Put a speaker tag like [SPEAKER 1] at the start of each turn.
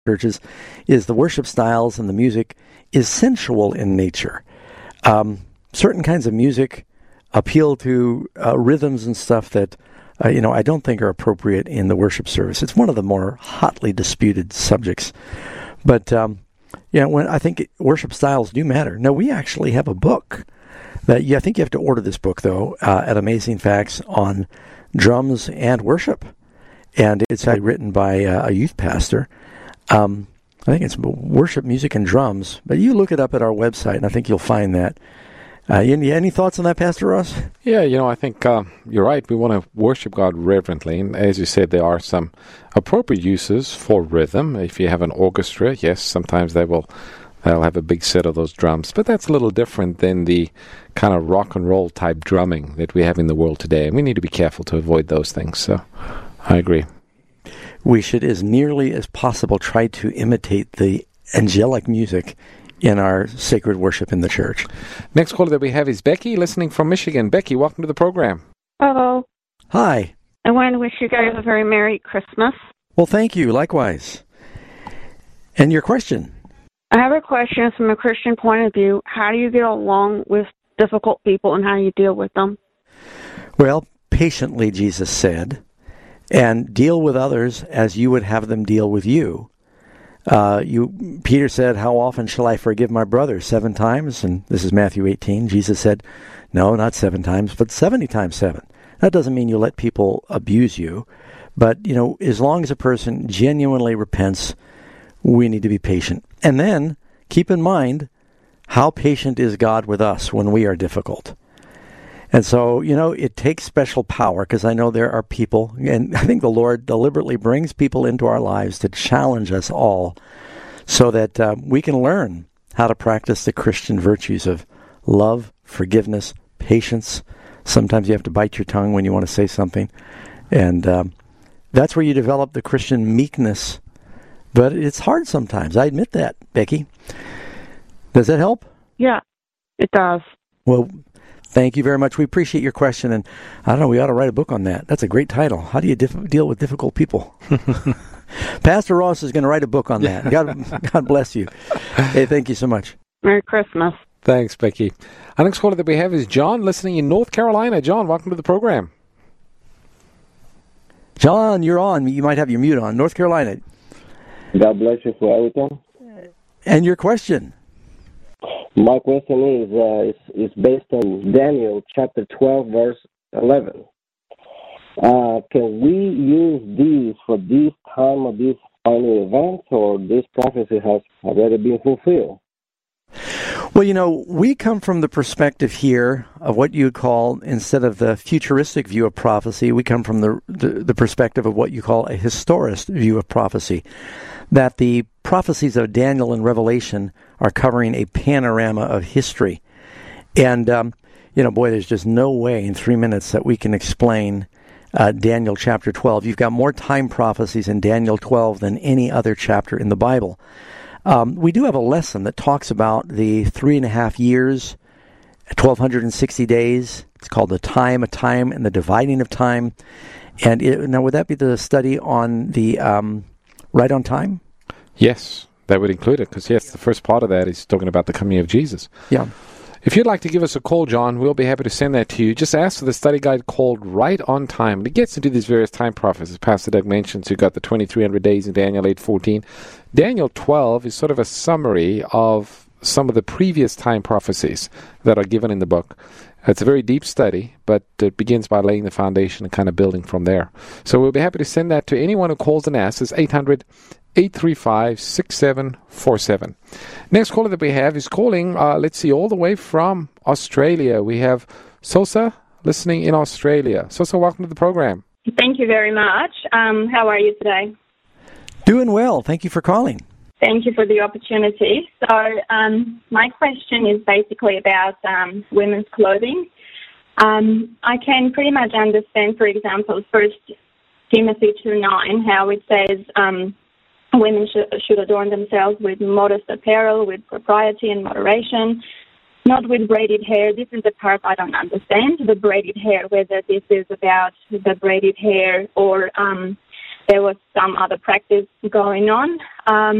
[SPEAKER 1] churches is the worship styles and the music is sensual in nature. Certain kinds of music appeal to rhythms and stuff that I don't think are appropriate in the worship service. It's one of the more hotly disputed subjects. But when I think worship styles do matter. Now, we actually have a book that I think you have to order this book, though, at Amazing Facts on drums and worship. And it's written by a youth pastor. I think it's worship, music, and drums. But you look it up at our website, and I think you'll find that. Any thoughts on that, Pastor Ross?
[SPEAKER 2] Yeah, I think you're right. We want to worship God reverently. And as you said, there are some appropriate uses for rhythm. If you have an orchestra, yes, sometimes they'll have a big set of those drums. But that's a little different than the kind of rock and roll type drumming that we have in the world today. And we need to be careful to avoid those things. So I agree.
[SPEAKER 1] We should, as nearly as possible, try to imitate the angelic music in our sacred worship in the church.
[SPEAKER 2] Next caller that we have is Becky, listening from Michigan. Becky, welcome to the program.
[SPEAKER 3] Hello.
[SPEAKER 1] Hi.
[SPEAKER 3] I want to wish you guys a very Merry Christmas.
[SPEAKER 1] Well, thank you. Likewise. And your question?
[SPEAKER 3] I have a question from a Christian point of view. How do you get along with difficult people and how do you deal with them?
[SPEAKER 1] Well, patiently, Jesus said, and deal with others as you would have them deal with you. Peter said, how often shall I forgive my brother? 7 times? And this is Matthew 18. Jesus said, no, not 7 times, but 70 times 7. That doesn't mean you let people abuse you. But, as long as a person genuinely repents, we need to be patient. And then keep in mind, how patient is God with us when we are difficult? And so, it takes special power, because I know there are people, and I think the Lord deliberately brings people into our lives to challenge us all so that we can learn how to practice the Christian virtues of love, forgiveness, patience. Sometimes you have to bite your tongue when you want to say something. And that's where you develop the Christian meekness. But it's hard sometimes. I admit that, Becky. Does that help?
[SPEAKER 3] Yeah, it does.
[SPEAKER 1] Well, thank you very much. We appreciate your question, and I don't know, we ought to write a book on that. That's a great title. How do you deal with difficult people? Pastor Ross is going to write a book on that. God bless you. Hey, thank you so much.
[SPEAKER 3] Merry Christmas.
[SPEAKER 2] Thanks, Becky. Our next caller that we have is John, listening in North Carolina. John, welcome to the program.
[SPEAKER 1] John, you're on. You might have your mute on. North Carolina.
[SPEAKER 4] God bless you for everything.
[SPEAKER 1] And your question?
[SPEAKER 4] My question is based on Daniel chapter 12, verse 11. Can we use these for this time of these final events, or this prophecy has already been fulfilled?
[SPEAKER 1] Well, we come from the perspective here of what you would call, instead of the futuristic view of prophecy, we come from the perspective of what you call a historist view of prophecy, that the prophecies of Daniel and Revelation are covering a panorama of history. And, there's just no way in 3 minutes that we can explain Daniel chapter 12. You've got more time prophecies in Daniel 12 than any other chapter in the Bible. We do have a lesson that talks about the 3.5 years, 1,260 days. It's called the time of time and the dividing of time. And now, would that be the study on the right on time?
[SPEAKER 2] Yes, that would include it, because, yes, the first part of that is talking about the coming of Jesus.
[SPEAKER 1] Yeah.
[SPEAKER 2] If you'd like to give us a call, John, we'll be happy to send that to you. Just ask for the study guide called Right on Time. And it gets into these various time prophecies. Pastor Doug mentions you've got the 2,300 days in Daniel 8:14. Daniel 12 is sort of a summary of some of the previous time prophecies that are given in the book. It's a very deep study, but it begins by laying the foundation and kind of building from there. So we'll be happy to send that to anyone who calls and asks. It's 800-835-6747. Next caller that we have is calling, all the way from Australia. We have Sosa listening in Australia. Sosa, welcome to the program.
[SPEAKER 5] Thank you very much. How are you today?
[SPEAKER 1] Doing well. Thank you for calling.
[SPEAKER 5] Thank you for the opportunity. So my question is basically about women's clothing. I can pretty much understand, for example, 1 Timothy 2:9, how it says women should adorn themselves with modest apparel, with propriety and moderation, not with braided hair. This is the part I don't understand, the braided hair, whether this is about the braided hair or there was some other practice going on.